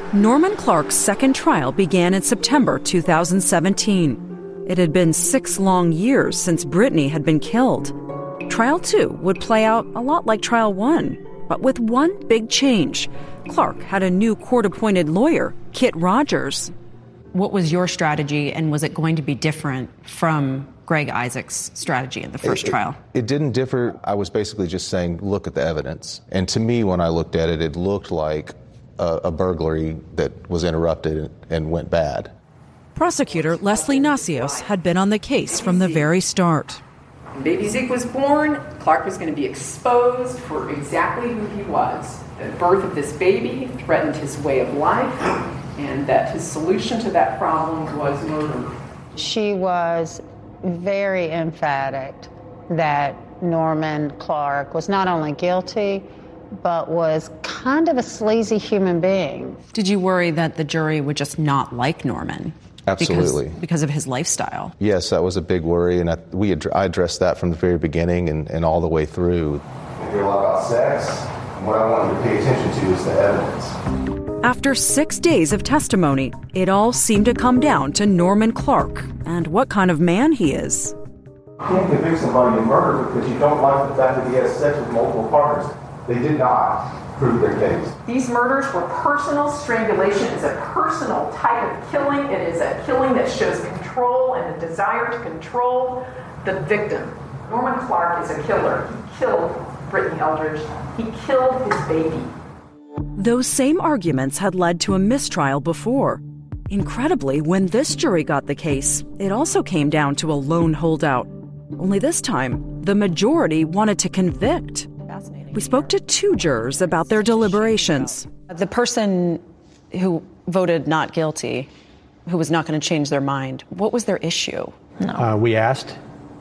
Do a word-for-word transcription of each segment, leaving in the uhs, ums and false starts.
Norman Clark's second trial began in September two thousand seventeen. It had been six long years since Brittany had been killed. Trial two would play out a lot like Trial one, but with one big change. Clark had a new court-appointed lawyer, Kit Rogers. What was your strategy, and was it going to be different from Greg Isaac's strategy in the first it, trial? It, it didn't differ. I was basically just saying, look at the evidence. And to me, when I looked at it, it looked like a, a burglary that was interrupted and, and went bad. Prosecutor Leslie Nacios had been on the case from the very start. When baby Zeke was born, Clark was going to be exposed for exactly who he was. The birth of this baby threatened his way of life, and that his solution to that problem was murder. She was very emphatic that Norman Clark was not only guilty, but was kind of a sleazy human being. Did you worry that the jury would just not like Norman? Absolutely. Because, because of his lifestyle? Yes, that was a big worry, and I, we ad- I addressed that from the very beginning and, and all the way through. I hear a lot about sex, and what I want you to pay attention to is the evidence. After six days of testimony, it all seemed to come down to Norman Clark and what kind of man he is. You can't convict somebody of murder because you don't like the fact that he has sex with multiple partners. They did not prove their case. These murders were personal. Strangulation is a personal type of killing. It is a killing that shows control and a desire to control the victim. Norman Clark is a killer. He killed Brittany Eldridge. He killed his baby. Those same arguments had led to a mistrial before. Incredibly, when this jury got the case, it also came down to a lone holdout. Only this time, the majority wanted to convict. We spoke to two jurors about their deliberations. The person who voted not guilty, who was not going to change their mind, what was their issue? No. Uh, we asked,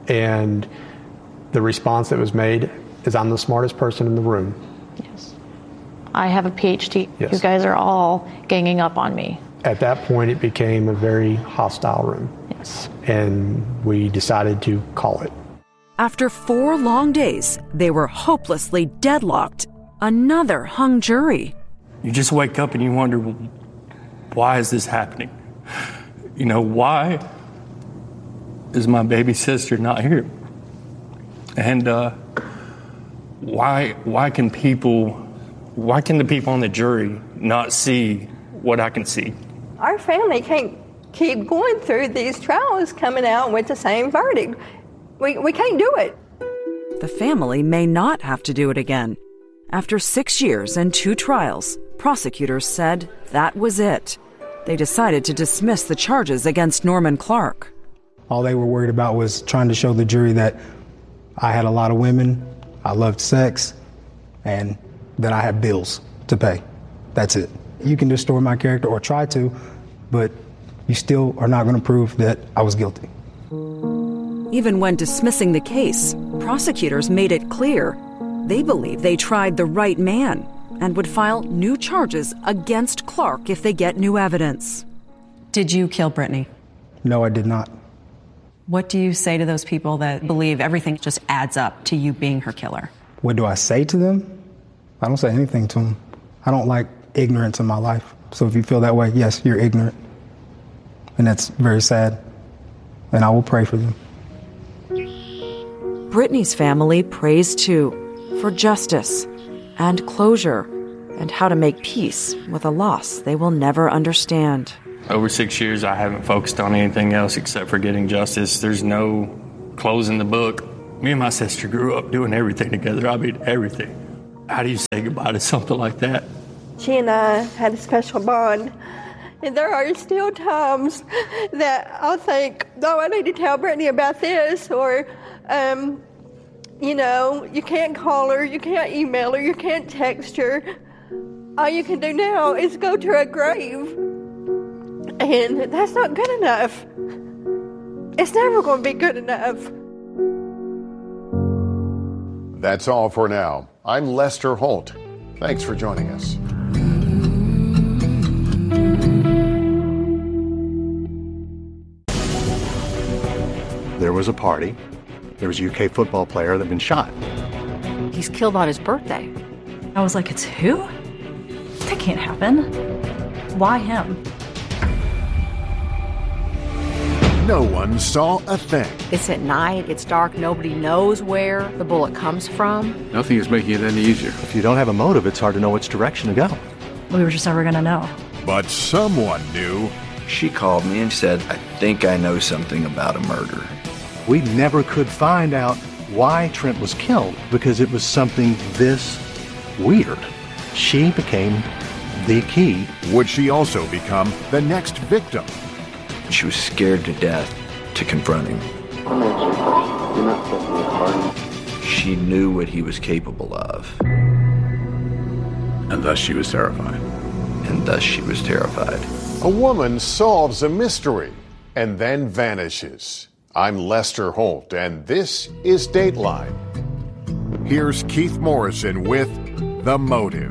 and the response that was made is, I'm the smartest person in the room. Yes. I have a P H D. Yes. You guys are all ganging up on me. At that point, it became a very hostile room. Yes. And we decided to call it. After four long days, they were hopelessly deadlocked. Another hung jury. You just wake up and you wonder, why is this happening? You know, why is my baby sister not here? And uh, why why can people, why can the people on the jury not see what I can see? Our family can't keep going through these trials coming out with the same verdict. We we can't do it. The family may not have to do it again. After six years and two trials, prosecutors said that was it. They decided to dismiss the charges against Norman Clark. All they were worried about was trying to show the jury that I had a lot of women, I loved sex, and that I had bills to pay. That's it. You can distort my character or try to, but you still are not going to prove that I was guilty. Even when dismissing the case, prosecutors made it clear they believe they tried the right man and would file new charges against Clark if they get new evidence. Did you kill Brittany? No, I did not. What do you say to those people that believe everything just adds up to you being her killer? What do I say to them? I don't say anything to them. I don't like ignorance in my life. So if you feel that way, yes, you're ignorant. And that's very sad. And I will pray for them. Brittany's family prays too, for justice and closure and how to make peace with a loss they will never understand. Over six years, I haven't focused on anything else except for getting justice. There's no closing the book. Me and my sister grew up doing everything together. I mean, everything. How do you say goodbye to something like that? She and I had a special bond. And there are still times that I'll think, oh, I need to tell Brittany about this, or, um, you know, you can't call her, you can't email her, you can't text her. All you can do now is go to her grave. And that's not good enough. It's never going to be good enough. That's all for now. I'm Lester Holt. Thanks for joining us. There was a party. There was a U K football player that had been shot. He's killed on his birthday. I was like, it's who? That can't happen. Why him? No one saw a thing. It's at night, it's dark, nobody knows where the bullet comes from. Nothing is making it any easier. If you don't have a motive, it's hard to know which direction to go. We were just never going to know. But someone knew. She called me and said, I think I know something about a murder. We never could find out why Trent was killed because it was something this weird. She became the key. Would she also become the next victim? She was scared to death to confront him. She knew what he was capable of. And thus she was terrified. And thus she was terrified. A woman solves a mystery and then vanishes. I'm Lester Holt, and this is Dateline. Here's Keith Morrison with The Motive.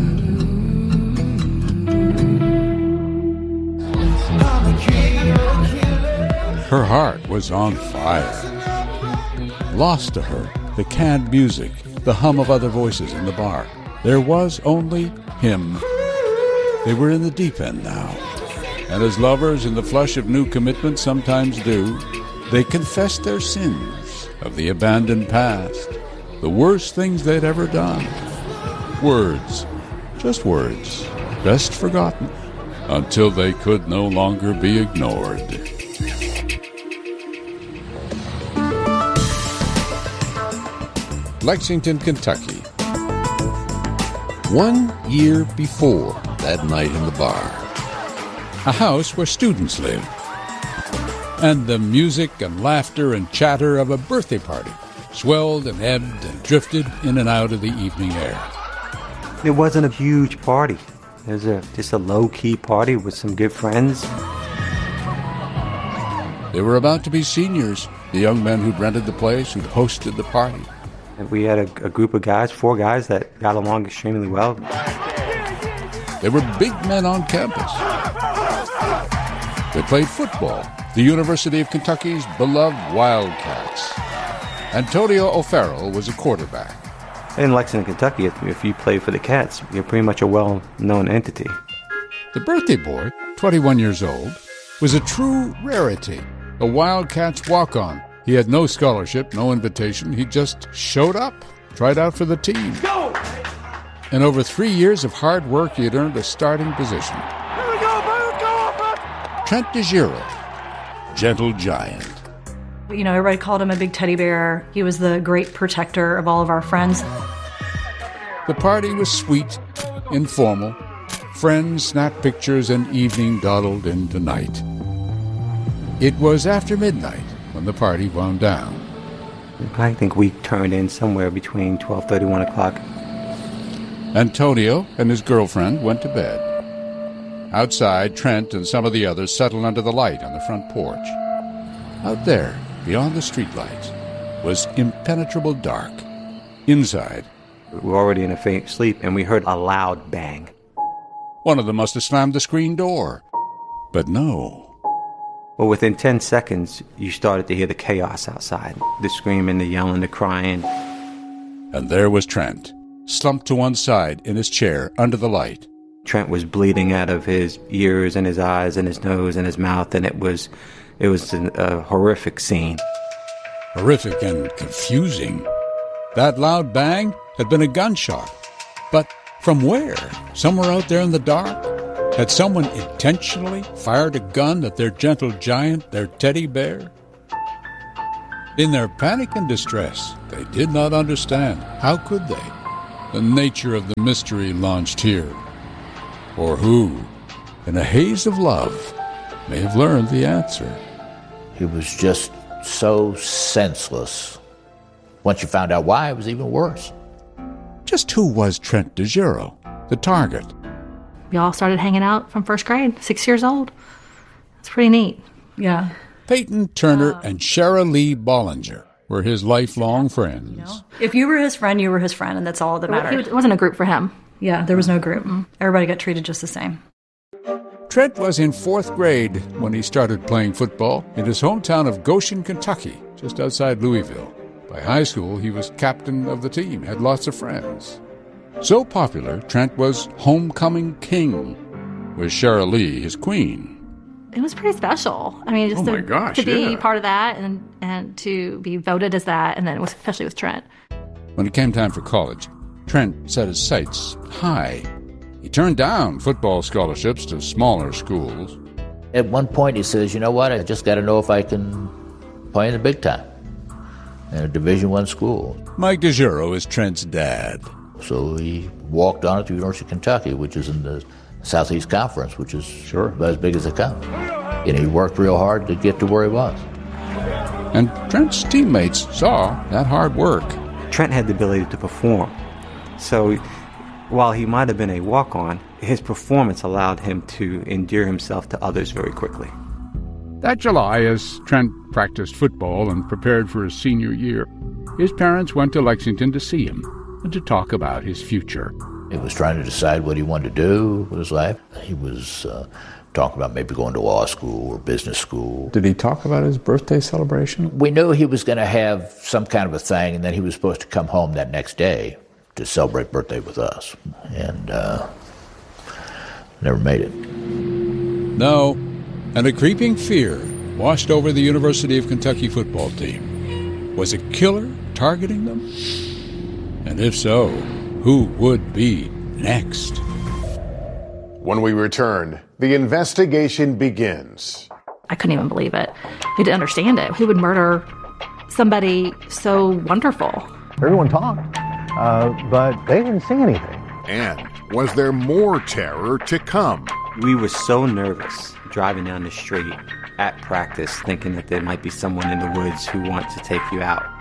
Her heart was on fire. Lost to her, the canned music, the hum of other voices in the bar. There was only him. They were in the deep end now. And as lovers in the flush of new commitment sometimes do, they confessed their sins of the abandoned past, the worst things they'd ever done. Words, just words, best forgotten, until they could no longer be ignored. Lexington, Kentucky. One year before that night in the bar. A house where students lived. And the music and laughter and chatter of a birthday party swelled and ebbed and drifted in and out of the evening air. It wasn't a huge party. It was a, just a low-key party with some good friends. They were about to be seniors, the young men who'd rented the place, who'd hosted the party. And we had a, a group of guys, four guys, that got along extremely well. They were big men on campus. They played football, the University of Kentucky's beloved Wildcats. Antonio O'Farrell was a quarterback. In Lexington, Kentucky, if, if you play for the Cats, you're pretty much a well-known entity. The birthday boy, twenty-one years old, was a true rarity, a Wildcats walk-on. He had no scholarship, no invitation. He just showed up, tried out for the team. Go! And over three years of hard work, he had earned a starting position. Here we go, Boo! Go up! Trent DeGiro, gentle giant. You know, everybody called him a big teddy bear. He was the great protector of all of our friends. The party was sweet, informal. Friends snapped pictures and evening dawdled into night. It was after midnight when the party wound down. I think we turned in somewhere between twelve thirty, one o'clock. Antonio and his girlfriend went to bed. Outside, Trent and some of the others settled under the light on the front porch. Out there, beyond the streetlights, was impenetrable dark. Inside, we were already in a faint sleep, and we heard a loud bang. One of them must have slammed the screen door. But no. Well, within ten seconds, you started to hear the chaos outside. The screaming, the yelling, the crying. And there was Trent, slumped to one side in his chair under the light. Trent was bleeding out of his ears and his eyes and his nose and his mouth, and it was it was an, a horrific scene. Horrific and confusing. That loud bang had been a gunshot. But from where? Somewhere out there in the dark? Had someone intentionally fired a gun at their gentle giant, their teddy bear? In their panic and distress, they did not understand. How could they? The nature of the mystery launched here. Or who, in a haze of love, may have learned the answer. He was just so senseless. Once you found out why, it was even worse. Just who was Trent DeGiro, the target? We all started hanging out from first grade, six years old. It's pretty neat. Yeah. Peyton Turner uh, and Shara Lee Bollinger were his lifelong friends. You know? If you were his friend, you were his friend, and that's all that mattered. It wasn't a group for him. Yeah, there was no group. Everybody got treated just the same. Trent was in fourth grade when he started playing football in his hometown of Goshen, Kentucky, just outside Louisville. By high school, he was captain of the team, had lots of friends. So popular, Trent was homecoming king. was Cheryl Lee his queen. It was pretty special. I mean, just Oh to, my gosh, to be yeah. part of that and, and to be voted as that, and then with, especially with Trent. When it came time for college, Trent set his sights high. He turned down football scholarships to smaller schools. At one point, he says, "You know what? I just got to know if I can play in the big time in a Division One school." Mike DeGiro is Trent's dad. So he walked on it to the University of Kentucky, which is in the Southeast Conference, which is sure about as big as it comes. And he worked real hard to get to where he was. And Trent's teammates saw that hard work. Trent had the ability to perform. So while he might have been a walk-on, his performance allowed him to endear himself to others very quickly. That July, as Trent practiced football and prepared for his senior year, his parents went to Lexington to see him and to talk about his future. He was trying to decide what he wanted to do with his life. He was uh, talking about maybe going to law school or business school. Did he talk about his birthday celebration? We knew he was going to have some kind of a thing, and then he was supposed to come home that next day to celebrate birthday with us. And uh, never made it. No, and a creeping fear washed over the University of Kentucky football team. Was a killer targeting them? And if so, who would be next? When we return, the investigation begins. I couldn't even believe it. I didn't understand it. Who would murder somebody so wonderful? Everyone talked, uh, but they didn't see anything. And was there more terror to come? We were so nervous driving down the street at practice, thinking that there might be someone in the woods who wants to take you out.